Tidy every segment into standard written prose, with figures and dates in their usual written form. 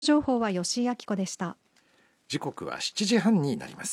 情報は吉井明子でした。 時刻は7時半になります。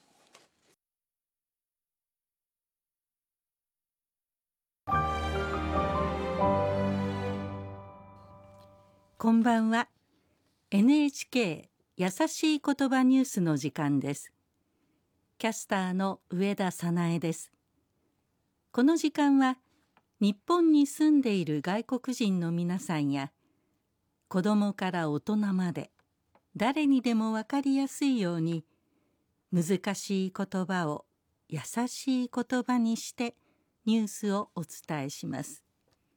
こんばんは。 NHK 優しい言葉ニュースの時間です。キャスターの上田早苗です。この時間は日本に住んでいる外国人の皆さんや子どもから大人まで誰にでも分かりやすいように難しい言葉を優しい言葉にしてニュースをお伝えします。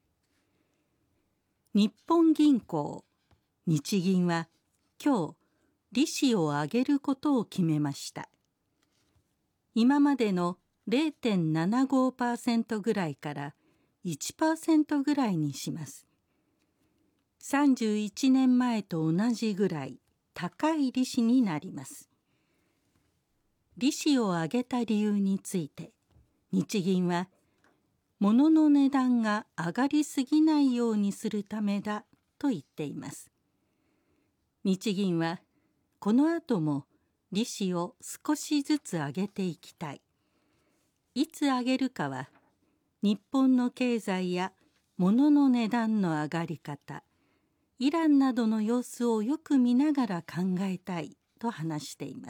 日本銀行、日銀は今日利子を上げることを決めました。今までの 0.75% ぐらいから 1% ぐらいにします。31年前と同じぐらい高い利子になります。利子を上げた理由について、日銀は物の値段が上がりすぎないようにするためだと言っています。日銀はこの後も利子を少しずつ上げていきたい。いつ上げるかは日本の経済や物の値段の上がり方、イランなどの様子をよく見ながら考えたいと話しています。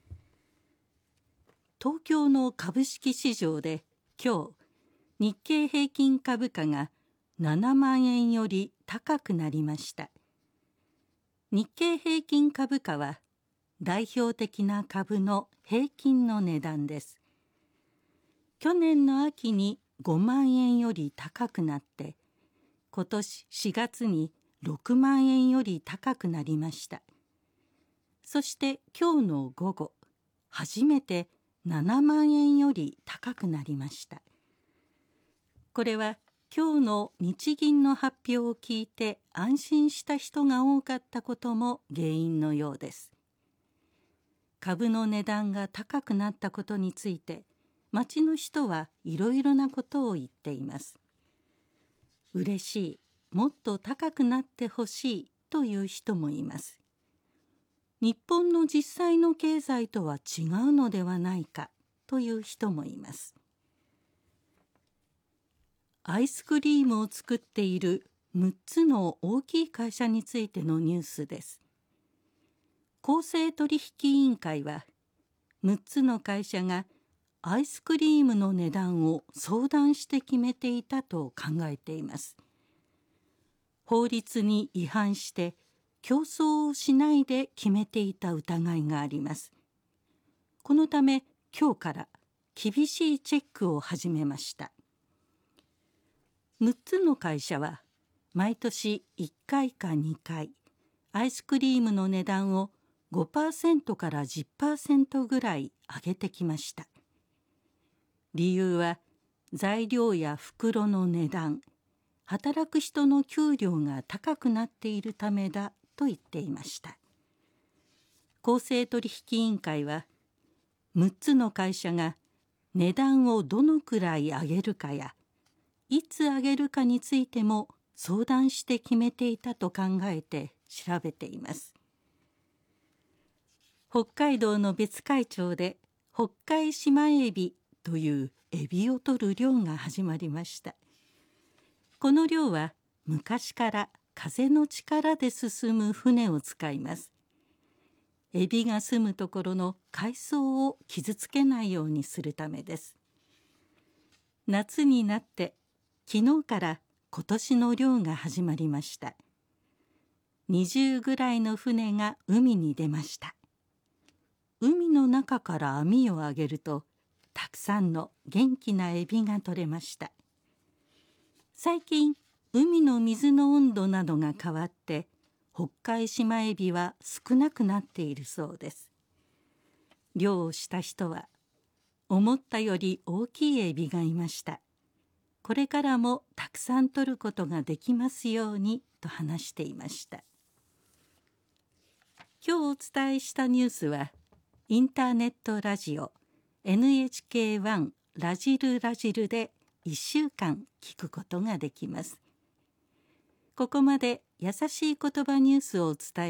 東京の株式市場で今日日経平均株価が7万円より高くなりました。日経平均株価は代表的な株の平均の値段です。去年の秋に5万円より高くなって今年4月に6万円より高くなりました。そして今日の午後初めて7万円より高くなりました。これは今日の日銀の発表を聞いて安心した人が多かったことも原因のようです。株の値段が高くなったことについて街の人はいろいろなことを言っています。嬉しい、もっと高くなってほしいという人もいます。日本の実際の経済とは違うのではないかという人もいます。アイスクリームを作っている6つの大きい会社についてのニュースです。公正取引委員会は6つの会社がアイスクリームの値段を相談して決めていたと考えています。法律に違反して競争をしないで決めていた疑いがあります。このため今日から厳しいチェックを始めました。6つの会社は毎年1回か2回アイスクリームの値段を5% から 10% ぐらい上げてきました。理由は材料や袋の値段、働く人の給料が高くなっているためだと言っていました。公正取引委員会は6つの会社が値段をどのくらい上げるかやいつ上げるかについても相談して決めていたと考えて調べています。北海道の別海町で北海シマエビというエビを取る漁が始まりました。この漁は昔から風の力で進む船を使います。エビが住むところの海藻を傷つけないようにするためです。夏になって昨日から今年の漁が始まりました。20ぐらいの船が海に出ました。海の中から網を上げるとたくさんの元気なエビが取れました。最近海の水の温度などが変わって北海シマエビは少なくなっているそうです。漁をした人は思ったより大きいエビがいました。これからもたくさん取ることができますようにと話していました。今日お伝えしたニュースはインターネットラジオ NHK1 ラジルラジルで1週間聞くことができます。ここまで優しい言葉ニュースをお伝え